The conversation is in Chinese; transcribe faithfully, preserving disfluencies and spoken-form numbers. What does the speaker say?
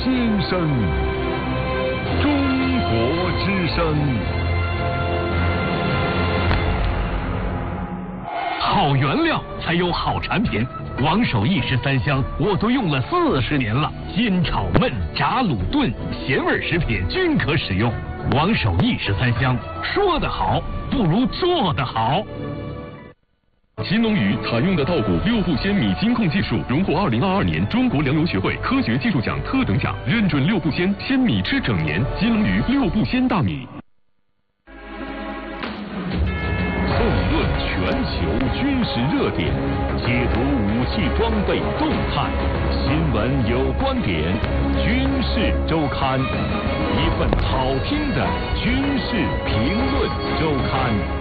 先生，中国之声。 好原料才有好产品。王守义十三香，我都用了四十年了，煎炒焖炸卤炖，咸味食品均可使用。王守义十三香，说得好不如做得好。 新龙鱼采用的稻谷六步鲜米金控技术，荣获二零二二年中国粮油学会科学技术奖特等奖，认准六步鲜，鲜米吃整年。新龙鱼六步鲜大米。 纵论全球军事热点，解读武器装备动态，新闻有观点，军事周刊，一份好听的军事评论周刊。